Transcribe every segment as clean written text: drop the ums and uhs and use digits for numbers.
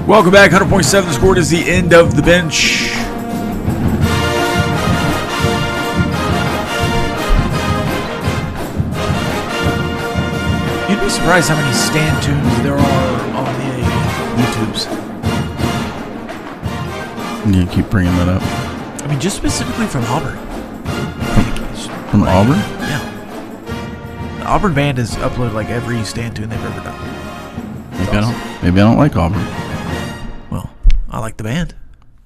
Welcome back. 100.7 The Score is the end of the bench. You'd be surprised how many stand tunes there are on the YouTubes. You keep bringing that up. I mean, just specifically from Auburn. From Auburn? Yeah. The Auburn band has uploaded like every stand tune they've ever done. Maybe I don't like Auburn. Well, I like the band.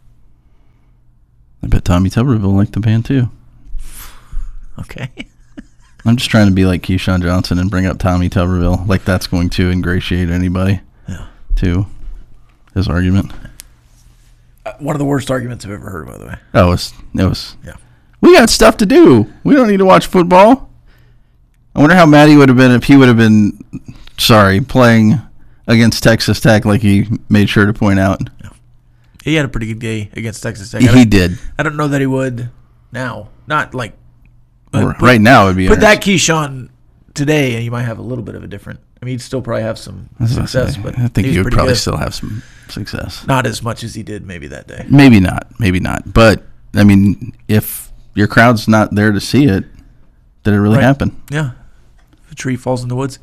I bet Tommy Tuberville liked the band too. Okay. I'm just trying to be like Keyshawn Johnson and bring up Tommy Tuberville. Like that's going to ingratiate anybody to his argument. One of the worst arguments I've ever heard, by the way. Oh, it was. Yeah. We got stuff to do. We don't need to watch football. I wonder how mad he would have been if he would have been, playing against Texas Tech, like he made sure to point out. Yeah. He had a pretty good day against Texas Tech. He did. I don't know that he would now. Not like right now. It would be. Put that Keyshawn today, and you might have a little bit of a different. I mean, he'd still probably have some success, but I think he would probably good. still have some success. Not as much as he did maybe that day. Maybe not. But I mean, if your crowd's not there to see it, did it really happen? Yeah. If a tree falls in the woods.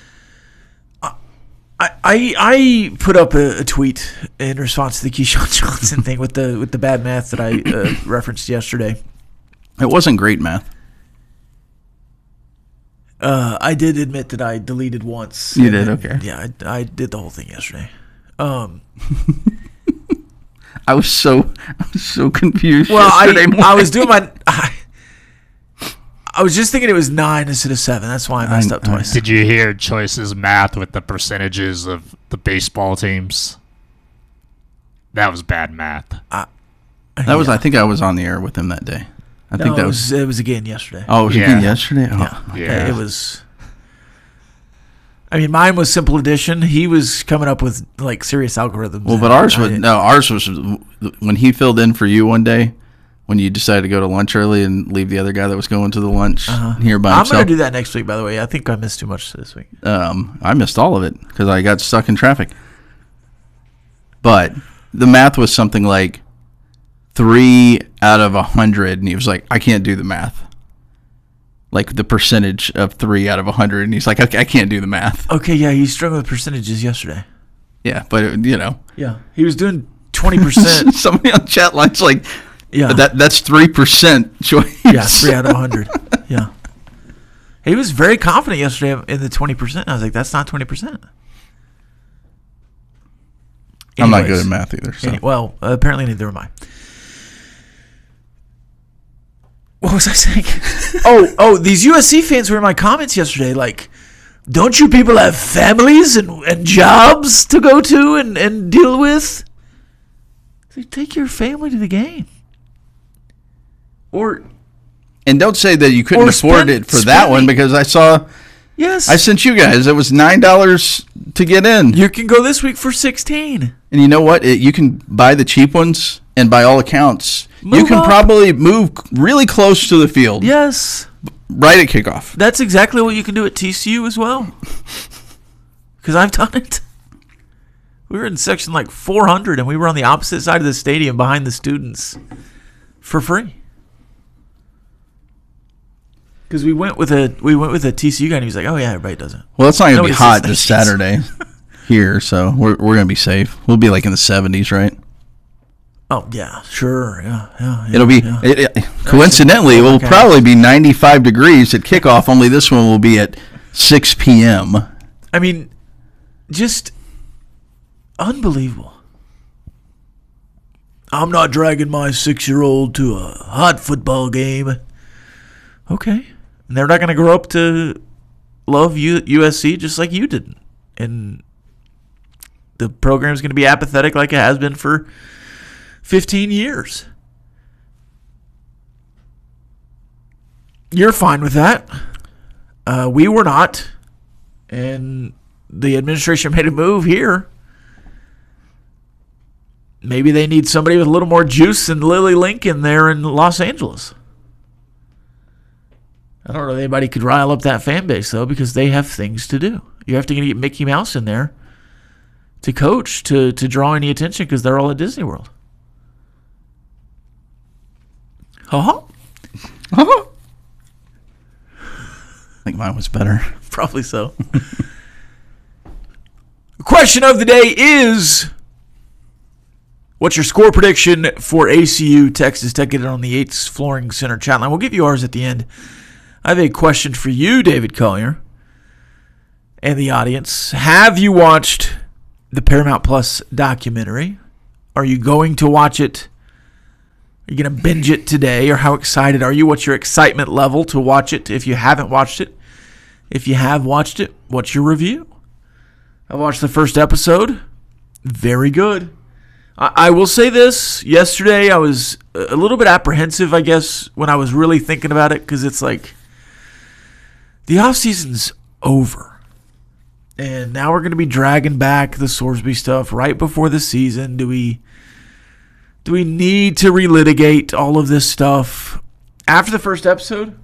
I put up a tweet in response to the Keyshawn Johnson thing with the bad math that I referenced yesterday. It wasn't great math. I did admit that I deleted once. You did? Okay. Yeah, I did the whole thing yesterday. I was so confused. Well, yesterday I was doing my. I was just thinking it was 9 instead of 7. That's why I messed up twice. Did you hear Choice's math with the percentages of the baseball teams? That was bad math. I think I was on the air with him that day. It was again yesterday. Oh, it was again yesterday? Oh, yeah. It was. I mean, mine was simple addition. He was coming up with like serious algorithms. Well, but ours was when he filled in for you one day. When you decided to go to lunch early and leave the other guy that was going to the lunch here by himself. I'm going to do that next week, by the way. I think I missed too much this week. I missed all of it because I got stuck in traffic. But the math was something like 3 out of 100, and he was like, I can't do the math. Like the percentage of 3 out of 100, and he's like, okay, I can't do the math. Okay, yeah, he struggled with percentages yesterday. Yeah, but Yeah, he was doing 20%. Somebody on chat line's like, yeah, that's 3% choice. Yeah, 3 out of 100. Yeah, he was very confident yesterday in the 20%. I was like, that's not 20%. I'm not good at math either. So. Well, apparently neither am I. What was I saying? oh, these USC fans were in my comments yesterday. Like, don't you people have families and jobs to go to and deal with? Like, take your family to the game. And don't say that you couldn't afford it for that one because I saw. Yes. I sent you guys. It was $9 to get in. You can go this week for $16. And you know what? You can buy the cheap ones, and by all accounts, you can probably move really close to the field. Yes. Right at kickoff. That's exactly what you can do at TCU as well. Because I've done it. We were in section like 400, and we were on the opposite side of the stadium behind the students for free. Because we went with a TCU guy, and he was like, "Oh yeah, everybody does it." Well, it's not going to be hot this Saturday here, so we're going to be safe. We'll be like in the 70s, right? Oh yeah, sure, yeah. It'll be coincidentally, it will probably be 95 degrees at kickoff. Only this one will be at 6 p.m. I mean, just unbelievable. I'm not dragging my 6-year-old to a hot football game. Okay. And they're not going to grow up to love USC just like you didn't. And the program's going to be apathetic like it has been for 15 years. You're fine with that. We were not. And the administration made a move here. Maybe they need somebody with a little more juice than Lily Lincoln there in Los Angeles. I don't know if anybody could rile up that fan base, though, because they have things to do. You have to get Mickey Mouse in there to coach to draw any attention because they're all at Disney World. Uh-huh. I think mine was better. Probably so. The question of the day is, what's your score prediction for ACU Texas Tech? Get it on the 8's Flooring Center chat line. We'll give you ours at the end. I have a question for you, David Collier, and the audience. Have you watched the Paramount Plus documentary? Are you going to watch it? Are you going to binge it today? Or how excited are you? What's your excitement level to watch it if you haven't watched it? If you have watched it, what's your review? I watched the first episode. Very good. I will say this. Yesterday, I was a little bit apprehensive, I guess, when I was really thinking about it, because it's like the offseason's over. And now we're going to be dragging back the Sorsby stuff right before the season. Do we need to relitigate all of this stuff? After the first episode,